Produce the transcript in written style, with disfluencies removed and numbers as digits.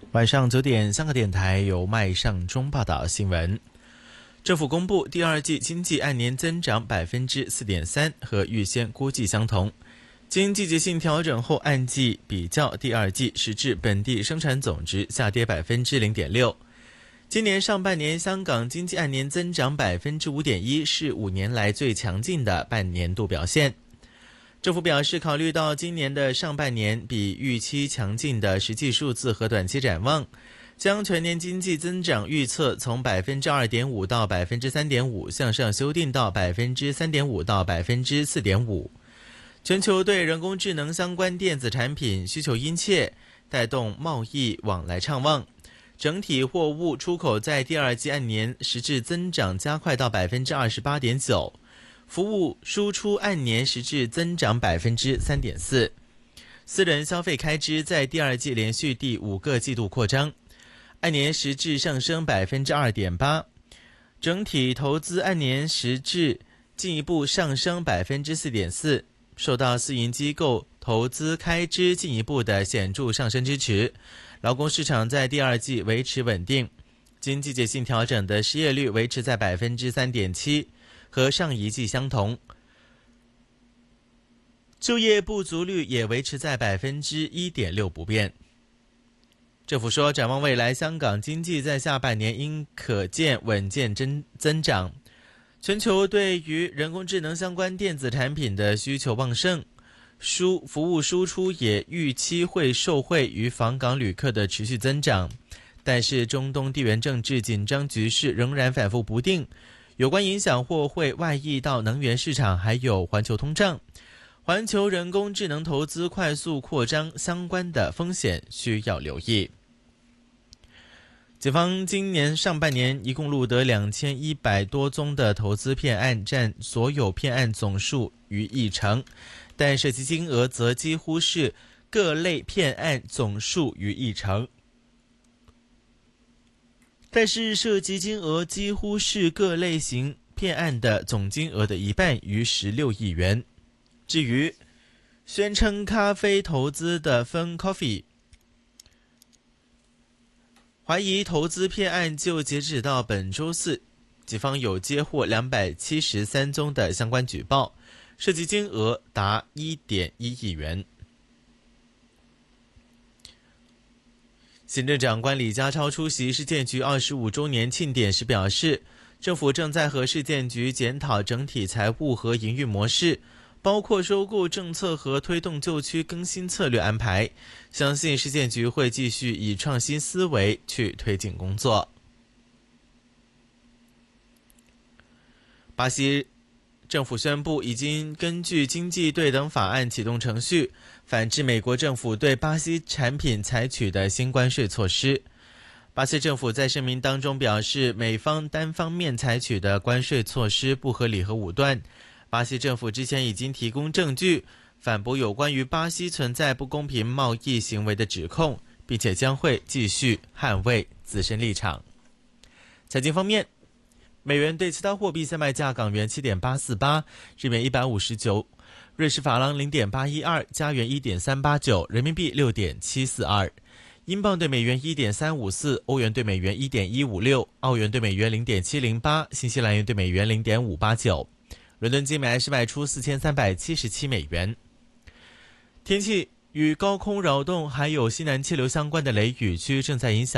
晚上9点，香港电台由麦尚中报道新闻。政府公布第二季经济按年增长 4.3%， 和预先估计相同。经季节性调整后，按季比较第二季实质本地生产总值下跌 0.6%。今年上半年香港经济按年增长 5.1%， 是5年来最强劲的半年度表现。政府表示，考虑到今年的上半年比预期强劲的实际数字和短期展望，将全年经济增长预测从 2.5% 到 3.5% 向上修订到 3.5% 到 4.5%。全球对人工智能相关电子产品需求殷切，带动贸易往来畅旺。整体货物出口在第二季按年实质增长加快到 28.9%， 服务输出按年实质增长 3.4%。 私人消费开支在第二季连续第5个季度扩张，按年实质上升 2.8%， 整体投资按年实质进一步上升 4.4%， 受到私营机构投资开支进一步的显著上升支持。劳工市场在第二季维持稳定，经季节性调整的失业率维持在 3.7%， 和上一季相同。就业不足率也维持在 1.6% 不变。政府说，展望未来，香港经济在下半年应可见稳健增长。全球对于人工智能相关电子产品的需求旺盛，服务输出也预期会受惠于访港旅客的持续增长。但是中东地缘政治紧张局势仍然反复不定，有关影响或会外溢到能源市场，还有环球通胀。环球人工智能投资快速扩张相关的风险需要留意。警方今年上半年一共录得2100多宗的投资骗案，占所有骗案总数逾1成，但涉及金额则几乎是各类骗案总数逾1成。但是涉及金额几乎是各类型骗案的总金额的一半，逾16亿元。至于宣称咖啡投资的Fun Coffee，怀疑投资骗案，就截止到本周四，警方有接获273宗的相关举报，涉及金额达 1.1 亿元。行政长官李家超出席市建局25周年庆典时表示，政府正在和市建局检讨整体财务和营运模式，包括收购政策和推动旧区更新策略安排，相信市建局会继续以创新思维去推进工作。巴西政府宣布已经根据经济对等法案启动程序，反制美国政府对巴西产品采取的新关税措施。巴西政府在声明当中表示，美方单方面采取的关税措施不合理和武断。巴西政府之前已经提供证据，反驳有关于巴西存在不公平贸易行为的指控，并且将会继续捍卫自身立场。财经方面，美元对其他货币现卖价：港元 7.848， 日元159，瑞士法郎 0.812， 加元 1.389， 人民币 6.742， 英镑对美元 1.354， 欧元对美元 1.156， 澳元对美元 0.708， 新西兰元对美元 0.589。伦敦金每安士卖出4377美元。天气，与高空扰动还有西南气流相关的雷雨区正在影响